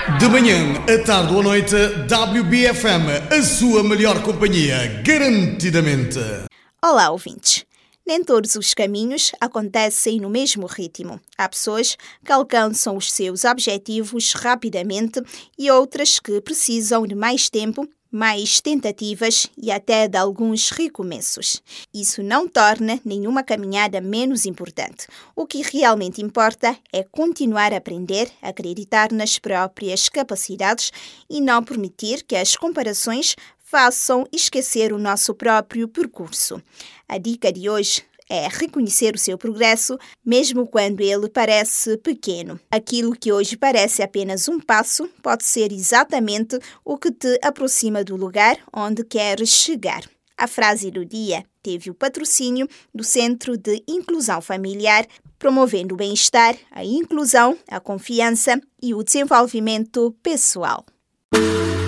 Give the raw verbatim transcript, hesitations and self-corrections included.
De manhã, à tarde ou à noite, W B F M, a sua melhor companhia, garantidamente. Olá, ouvintes. Nem todos os caminhos acontecem no mesmo ritmo. Há pessoas que alcançam os seus objetivos rapidamente e outras que precisam de mais tempo, mais tentativas e até de alguns recomeços. Isso não torna nenhuma caminhada menos importante. O que realmente importa é continuar a aprender, acreditar nas próprias capacidades e não permitir que as comparações façam esquecer o nosso próprio percurso. A dica de hoje é reconhecer o seu progresso, mesmo quando ele parece pequeno. Aquilo que hoje parece apenas um passo pode ser exatamente o que te aproxima do lugar onde queres chegar. A frase do dia teve o patrocínio do Centro de Inclusão Familiar, promovendo o bem-estar, a inclusão, a confiança e o desenvolvimento pessoal.